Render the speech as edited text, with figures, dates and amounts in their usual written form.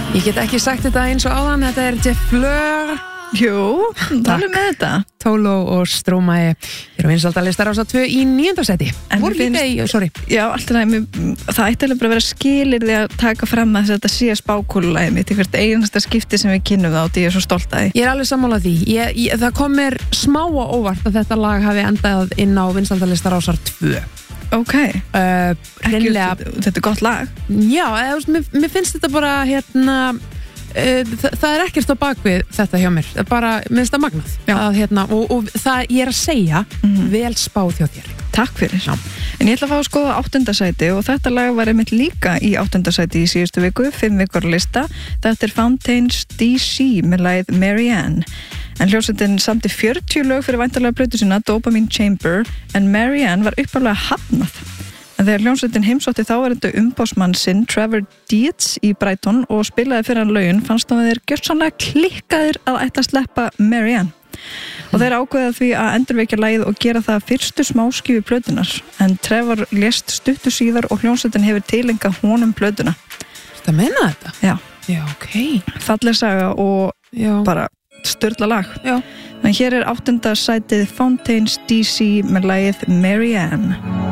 Ég get ekki sagt þetta eins og áðan, þetta Jeff Fleur. Jú, talum með þetta. Tolo og Stromae. Hér á vinsældarlistar Rásar 2 í 9. sæti. Voru líka í, Já, alltaf það ætti alveg bara að vera skilyrði að taka fram að þetta sé spákúlulagið mitt í hvert einasta skipti sem við kynnum það og ég svo stolt að því. Ég alveg sammála því. Það kom mér smá á óvart að þetta lag hafi endað inn á vinsældarlistar Rásar 2. Ok, þetta gott lag. Já, mér finnst þetta bara það ekkert á bakvið þetta hjá mér, bara minnst að magnað að, og það ég að segja vel spáð hjá þér. Takk fyrir. En ég ætla að fá að skoða 8. sæti og þetta lag var einmitt líka í 8. sæti í síðustu viku, 5 vikur lista. Þetta Fountains DC með lagið Marianne. En hljómsveitin samdi 40 lög fyrir væntanlega plötu sína Dopamine Chamber en Marianne var upphaflega hafnað. En þegar hljómsveitin heimsótti þáverandi umboðsmann sinn Trevor Dietz í Brighton og spilaði fyrir hann lögin fannst það þeir gjörsamlega klikkaðir að ætla að sleppa Marianne. Og þeir ákveða því að endurvekja lagið og gera það fyrstu smáskífu plötunar. En Trevor lést stuttu síðar og hljómsveitin hefur tilengað honum plötuna. Þetta meina þetta? Já. Já, ok. Falleg saga og bara sturla lag. Já. En hér 8. sætið Fountains DC með lagið Marianne.